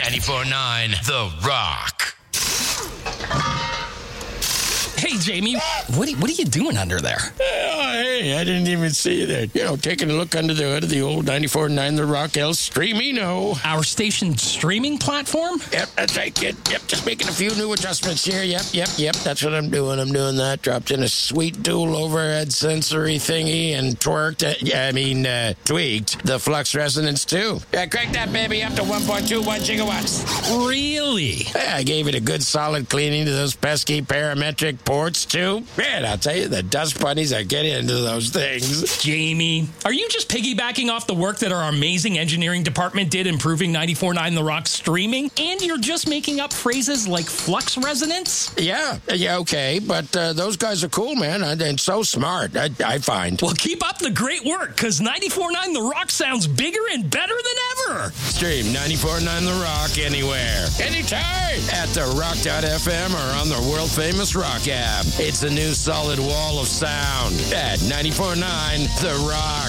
94.9 The Rock. Hey, Jamie, what are you doing under there? Oh, hey, I didn't even see that. Taking a look under the hood of the old 94.9 The Rock El Streamino. Our station streaming platform? Yep, that's right, kid. Yep, just making a few new adjustments here. Yep, that's what I'm doing. I'm doing that. Dropped in a sweet dual overhead sensory thingy and tweaked the flux resonance too. Yeah, crank that baby up to 1.21 gigawatts. Really? Yeah, I gave it a good solid cleaning to those pesky parametric ports too. Man, I'll tell you, the dust bunnies are getting into those things. Jamie, are you just piggybacking off the work that our amazing engineering department did improving 94.9 The Rock streaming? And you're just making up phrases like flux resonance? Yeah, okay, but those guys are cool, man, and so smart, I find. Well, keep up the great work, because 94.9 The Rock sounds bigger and better than ever. Stream 94.9 The Rock anywhere, anytime, at therock.fm or on the world-famous Rock app. It's a new solid wall of sound at 94.9 The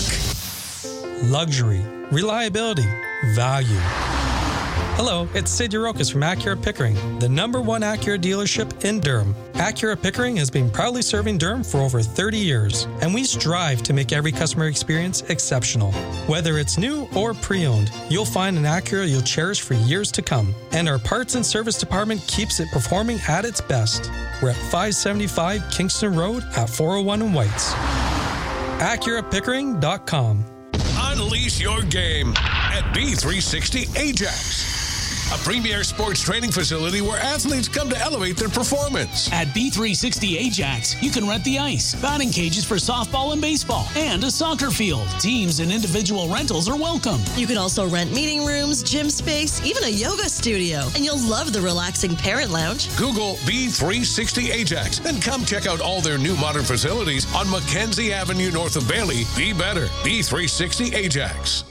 Rock. Luxury, reliability, value. Hello, it's Sid Yurokis from Acura Pickering, the #1 Acura dealership in Durham. Acura Pickering has been proudly serving Durham for over 30 years, and we strive to make every customer experience exceptional. Whether it's new or pre-owned, you'll find an Acura you'll cherish for years to come. And our parts and service department keeps it performing at its best. We're at 575 Kingston Road at 401 in Whites. AcuraPickering.com. Unleash your game at B360 Ajax, a premier sports training facility where athletes come to elevate their performance. At B360 Ajax, you can rent the ice, batting cages for softball and baseball, and a soccer field. Teams and individual rentals are welcome. You can also rent meeting rooms, gym space, even a yoga studio. And you'll love the relaxing parent lounge. Google B360 Ajax and come check out all their new modern facilities on Mackenzie Avenue north of Bailey. Be better. B360 Ajax.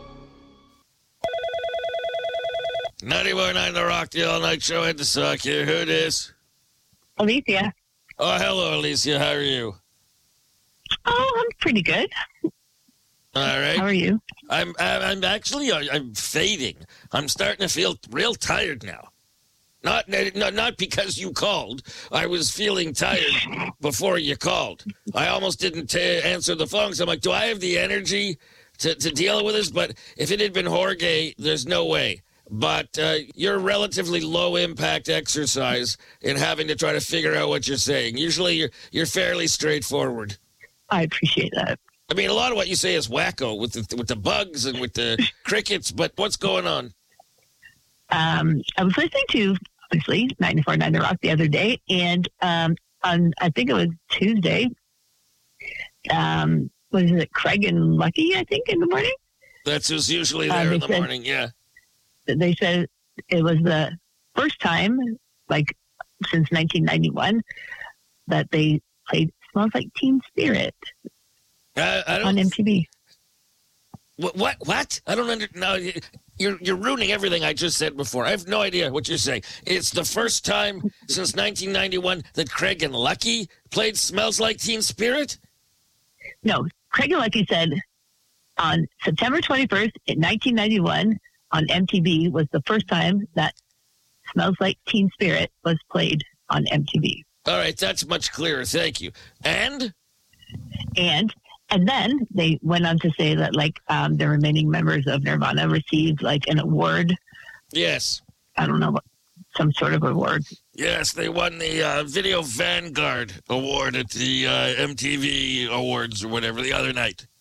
94.9 The Rock, the all-night show at the Sock here. Who this? Alicia. Oh, hello, Alicia. How are you? Oh, I'm pretty good. All right. How are you? I'm fading. I'm starting to feel real tired now. Not because you called. I was feeling tired before you called. I almost didn't answer the phone. So I'm like, do I have the energy to deal with this? But if it had been Jorge, there's no way. But you're relatively low-impact exercise in having to try to figure out what you're saying. Usually you're fairly straightforward. I appreciate that. I mean, a lot of what you say is wacko with the bugs and with the crickets, but what's going on? I was listening to, obviously, 94.9 The Rock the other day, and on, I think it was Tuesday, was it Craig and Lucky, I think, in the morning? That's who's usually there in the morning, yeah. They said it was the first time, like, since 1991, that they played Smells Like Teen Spirit on MTV. What? I don't no, you're ruining everything I just said before. I have no idea what you're saying. It's the first time since 1991 that Craig and Lucky played Smells Like Teen Spirit? No, Craig and Lucky said on September 21st in 1991 on MTV was the first time that Smells Like Teen Spirit was played on MTV. All right, that's much clearer. Thank you. And then they went on to say that, like, the remaining members of Nirvana received, like, an award. Yes. I don't know, some sort of award. Yes, they won the Video Vanguard Award at the MTV Awards or whatever the other night.